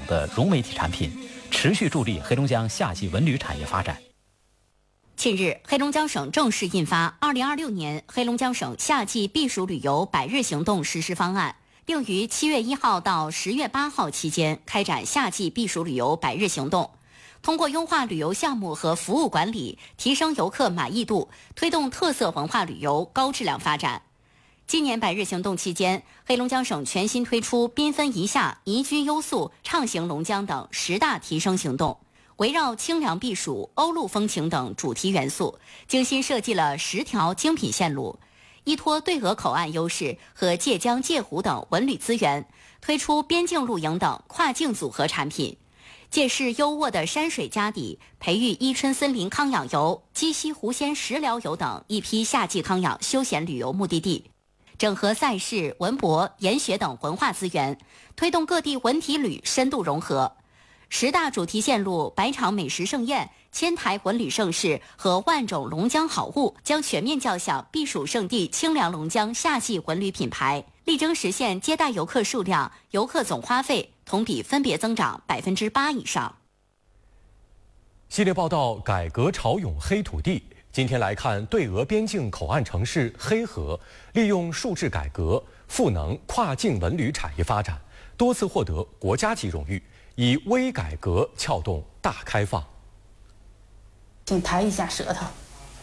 的融媒体产品，持续助力黑龙江夏季文旅产业发展。 近日，黑龙江省正式印发2026年黑龙江省夏季避暑旅游100日行动实施方案，定于7月1号到10月8号期间开展夏季避暑旅游100日行动。通过优化旅游项目和服务管理，提升游客满意度，推动特色文化旅游高质量发展。今年100日行动期间，黑龙江省全新推出缤纷宜夏、宜居优宿、畅行龙江等10大提升行动，围绕清凉避暑、欧陆风情等主题元素，精心设计了10条精品线路，依托对俄口岸优势和界江界湖等文旅资源，推出边境露营等跨境组合产品。借势优渥的山水家底，培育伊春森林康养游、鸡西湖仙食疗游等一批夏季康养休闲旅游目的地，整合赛事、文博、研学等文化资源，推动各地文体旅深度融合。10大主题线路、100场美食盛宴、1000台文旅盛事和万种龙江好物，将全面叫响避暑胜地清凉龙江夏季文旅品牌，力争实现接待游客数量、游客总花费同比分别增长8%以上。 系列报道改革潮涌黑土地，今天来看对俄边境口岸城市黑河，利用数制改革赋能跨境文旅产业发展，多次获得国家级荣誉，以微改革撬动大开放。 请抬一下舌头，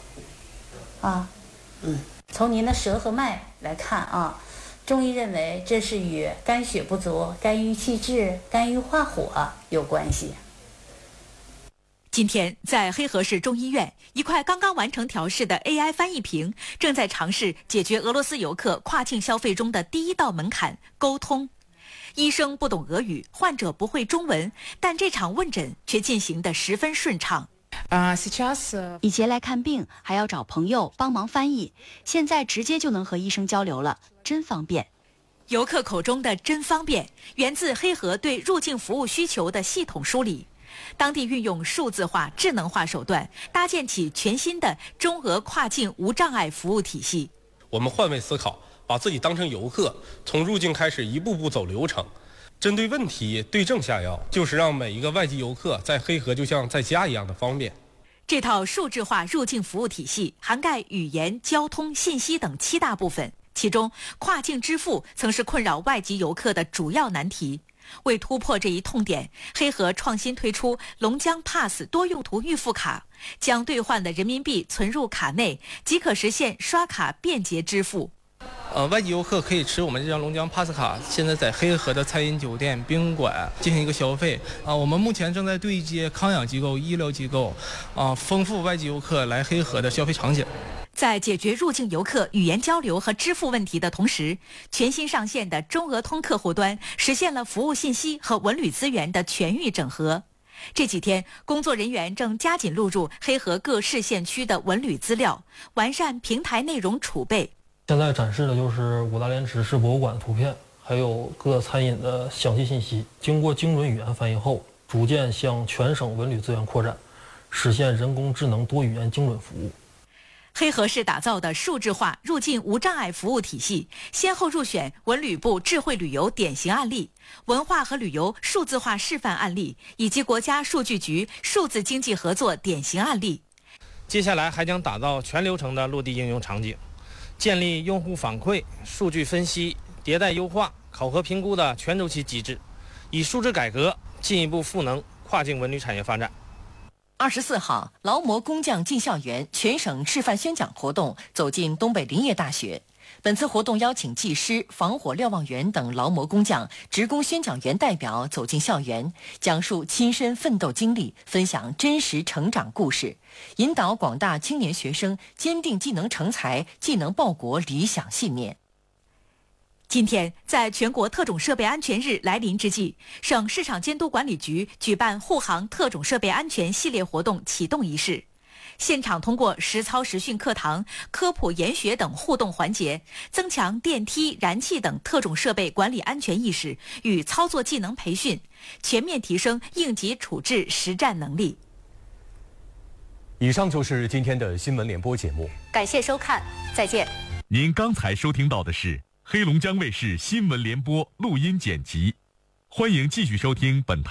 从您的舌和脉来看啊，中医认为这是与肝血不足、肝郁气滞、肝郁化火有关系。 今天，在黑河市中医院，一块刚刚完成调试的 AI 翻译屏正在尝试解决俄罗斯游客跨境消费中的第一道门槛——沟通。医生不懂俄语，患者不会中文，但这场问诊却进行得十分顺畅。 以前来看病还要找朋友帮忙翻译，现在直接就能和医生交流了，真方便。 游客口中的真方便，源自黑河对入境服务需求的系统梳理。当地运用数字化、智能化手段，搭建起全新的中俄跨境无障碍服务体系。 我们换位思考，把自己当成游客，从入境开始一步步走流程，针对问题对症下药，就是让每一个外籍游客在黑河就像在家一样的方便。 这套数字化入境服务体系涵盖语言、交通、信息等7大部分，其中跨境支付曾是困扰外籍游客的主要难题。为突破这一痛点，黑河创新推出龙江 Pass 多用途预付卡，将兑换的人民币存入卡内，即可实现刷卡便捷支付。 外籍游客可以持我们这张龙江 Pass 卡，现在在黑河的餐饮、酒店、宾馆进行一个消费。我们目前正在对接康养机构、医疗机构，丰富外籍游客来黑河的消费场景。 在解决入境游客语言交流和支付问题的同时，全新上线的中俄通客户端实现了服务信息和文旅资源的全域整合。这几天，工作人员正加紧录入黑河各市县区的文旅资料，完善平台内容储备。 现在展示的就是五大连池市博物馆的图片，还有各餐饮的详细信息。经过精准语言翻译后，逐渐向全省文旅资源扩展，实现人工智能多语言精准服务。 黑河市打造的数字化入境无障碍服务体系，先后入选文旅部智慧旅游典型案例、文化和旅游数字化示范案例，以及国家数据局数字经济合作典型案例。 接下来还将打造全流程的落地应用场景，建立用户反馈、数据分析、迭代优化、考核评估的全周期机制，以数字改革进一步赋能跨境文旅产业发展。 24号，劳模工匠进校园全省示范宣讲活动走进东北林业大学。本次活动邀请技师、防火瞭望员等劳模工匠、职工宣讲员代表走进校园，讲述亲身奋斗经历，分享真实成长故事，引导广大青年学生坚定技能成才、技能报国理想信念。 今天，在全国特种设备安全日来临之际，省市场监督管理局举办护航特种设备安全系列活动启动仪式。现场通过实操实训课堂、科普研学等互动环节，增强电梯、燃气等特种设备管理安全意识与操作技能培训，全面提升应急处置实战能力。 以上就是今天的新闻联播节目， 感谢收看，再见。 您刚才收听到的是黑龙江卫视新闻联播录音剪辑，欢迎继续收听本台。